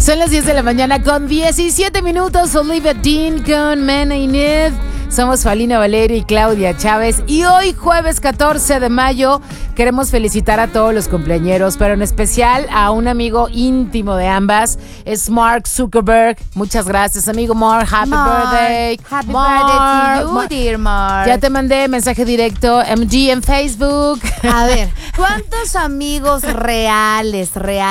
Son las 10 de la mañana con 17 minutos. Olivia Dean con Men I Need. Somos Falina Valerio y Claudia Chávez. Y hoy, jueves 14 de mayo, queremos felicitar a todos los cumpleañeros, pero en especial a un amigo íntimo de ambas. Es Mark Zuckerberg. Muchas gracias, amigo Mark. Happy birthday. Happy birthday to you, dear Mark. Ya te mandé mensaje directo, MG en Facebook. A ver, ¿cuántos amigos reales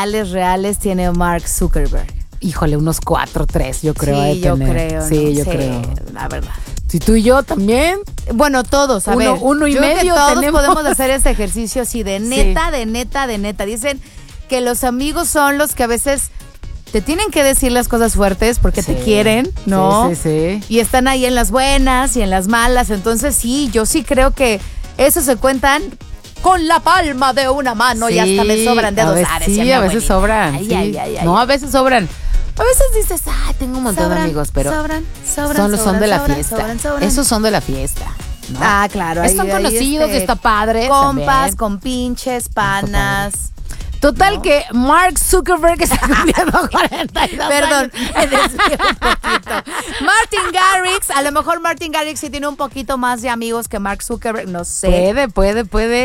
tiene Mark Zuckerberg? Híjole, unos 4, 3, yo creo. Sí, yo creo. Sí, no yo sé, creo. La verdad. Si tú y yo también. Bueno, todos, a ver. Uno y yo medio creo que todos tenemos. podemos hacer este ejercicio así de neta, de neta. Dicen que los amigos son los que a veces te tienen que decir las cosas fuertes porque te quieren, ¿no? Sí. Y están ahí en las buenas y en las malas. Entonces sí, yo sí creo que eso se cuentan con la palma de una mano y hasta me sobran dedos. Sí, a veces sobran. Ay. No, a veces sobran. A veces dices, tengo un montón de amigos, pero son de la fiesta. Esos son de la fiesta, ¿no? Ah, claro. Son conocidos, está padre. Compas, también. compinches, panas. Total que Mark Zuckerberg está cumpliendo 42 Perdón, años. me desvío un poquito. Martin Garrix, a lo mejor Martin Garrix sí tiene un poquito más de amigos que Mark Zuckerberg, no sé. Puede.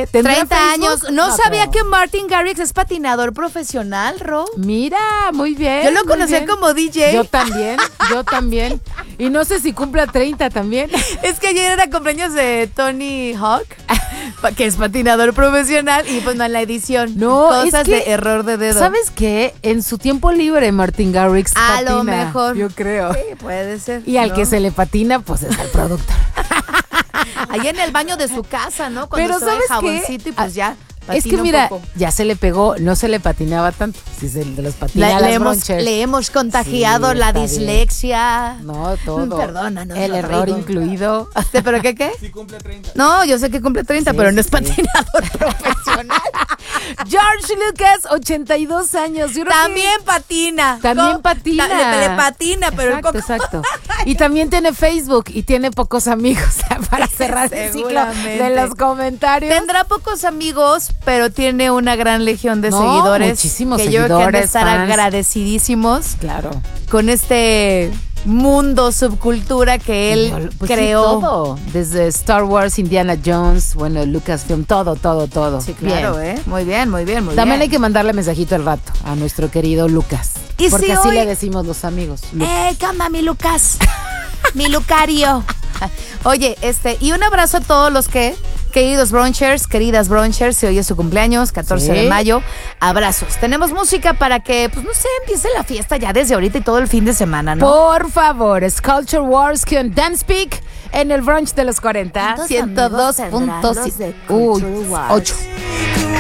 30 años. No sabía creo. que Martin Garrix es patinador profesional, Ro. Mira, muy bien. Yo lo muy conocía bien. como DJ. Yo también. Y no sé si cumpla 30 también. Es que ayer era cumpleaños de Tony Hawk, que es patinador profesional, y pues no en la edición. No, cosas es que, de error de dedo. ¿sabes qué? En su tiempo libre, Martin Garrix A patina, lo mejor. yo creo. Sí, puede ser. Y al ¿no? que se le patina, pues es al productor. Ahí en el baño de su casa, ¿no? Cuando Pero se ve ¿sabes jaboncito qué? y pues ya. Es que patina un mira, poco. ya se le pegó, no se le patinaba tanto. Si se de los patina Le las bronchers. hemos contagiado Sí, la está bien. dislexia. No, todo. Perdónanos. El error Rodrigo. incluido. ¿Pero qué? Sí cumple 30. No, yo sé que cumple 30, Sí, pero no es sí. patinador profesional. George Lucas, 82 años. Yo creo También patina. También ¿Cómo? patina. Le patina, pero Exacto. Y también tiene Facebook y tiene pocos amigos para cerrar el ciclo Seguramente. de los comentarios. tendrá pocos amigos, pero tiene una gran legión de No, seguidores. muchísimos que yo creo que han de seguidores, estar fans. agradecidísimos Claro. con este mundo, subcultura que él Pues sí, creó. todo. Desde Star Wars, Indiana Jones, bueno, Lucasfilm, todo. Sí, claro, Bien. Muy bien. También hay que mandarle mensajito al rato a nuestro querido Lucas. Y porque si así hoy- le decimos los amigos. ¿Qué onda, mi Lucas? Mi Lucario. Oye, y un abrazo a todos los queridas brunchers, si hoy es su cumpleaños, 14 de Sí. mayo. Abrazos. Tenemos música para que, pues no sé, empiece la fiesta ya desde ahorita y todo el fin de semana, ¿no? Por favor, Culture Wars con Dance Peak en el brunch de los 40. ¿Cuántos amigos tendrán los de 102.8. Culture Wars? 8.